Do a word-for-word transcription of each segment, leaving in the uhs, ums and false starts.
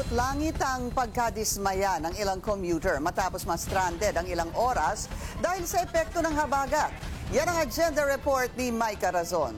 Langit ang pagkadismaya ng ilang commuter matapos ma-stranded ang ilang oras dahil sa epekto ng habagat. Yan ang agenda report ni Micah Razon.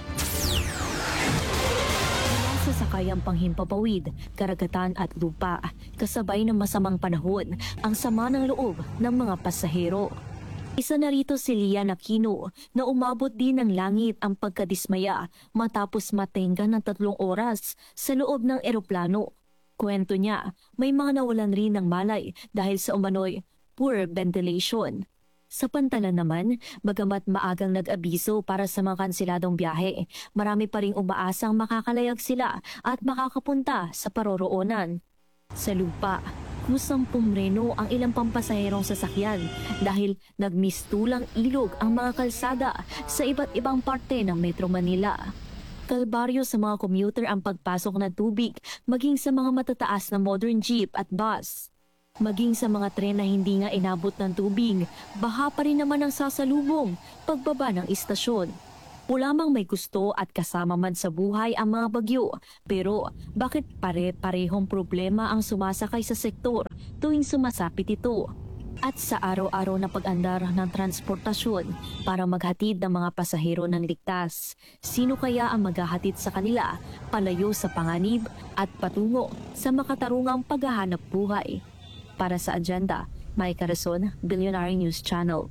Sasakay ang panghimpapawid, karagatan at lupa, kasabay ng masamang panahon, ang sama ng loob ng mga pasahero. Isa na rito si Lian Aquino na umabot din ng langit ang pagkadismaya matapos matenga ng tatlong oras sa loob ng eroplano. Kwento niya, may mga nawalan rin ng malay dahil sa umano'y poor ventilation. Sa pantalan naman, bagamat maagang nag-abiso para sa mga kanseladong biyahe, marami pa ring umaasang makakalayag sila at makakapunta sa paroroonan. Sa lupa, kusang pumreno ang ilang pampasaherong sasakyan dahil nagmistulang ilog ang mga kalsada sa iba't ibang parte ng Metro Manila. Kalbaryo sa mga commuter ang pagpasok ng tubig maging sa mga matataas na modern jeep at bus. Maging sa mga tren na hindi nga inabot ng tubig, baha pa rin naman ang sasalubong pagbaba ng istasyon. Wala mang may gusto at kasama man sa buhay ang mga bagyo, pero bakit pare-parehong problema ang sumasakay sa sektor tuwing sumasapit ito? At sa araw-araw na pag-andar ng transportasyon para maghatid ng mga pasahero ng ligtas, sino kaya ang maghahatid sa kanila palayo sa panganib at patungo sa makatarungang paghahanap buhay? Para sa agenda, Micah Razon, Billionaire News Channel.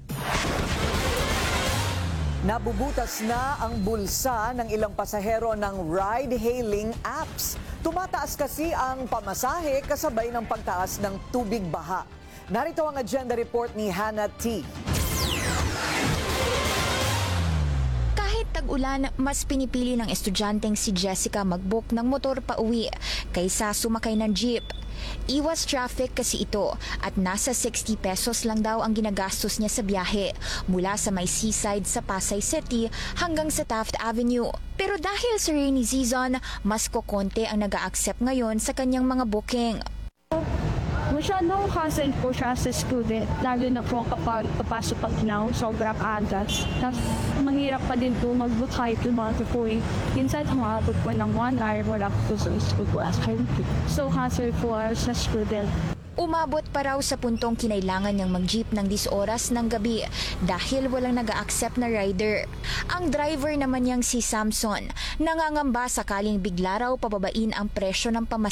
Nabubutas na ang bulsa ng ilang pasahero ng ride-hailing apps. Tumataas kasi ang pamasahe kasabay ng pagtaas ng tubig baha. Narito ang agenda report ni Hannah T. Kahit tag-ulan, mas pinipili ng estudyanteng si Jessica mag-book ng motor pa uwi kaysa sumakay ng jeep. Iwas traffic kasi ito at nasa sixty pesos lang daw ang ginagastos niya sa biyahe mula sa may seaside sa Pasay City hanggang sa Taft Avenue. Pero dahil sa rainy season, mas kokonti ang nag-a-accept ngayon sa kanyang mga booking. Masyadong hassle po siya sa student, lalo na po kapag papasok pag now, sobrang agas. Tapos mahirap pa din po mag-book kahit lumato po eh. Minsan umabot po ng one hour, wala po sa school po as So hassle po sa student. Umabot pa raw sa puntong kinailangan niyang mag-jeep ng dis oras ng gabi dahil walang nag-a-accept na rider. Ang driver naman niyang si Samson, nangangamba sakaling bigla raw pababain ang presyo ng pamasahe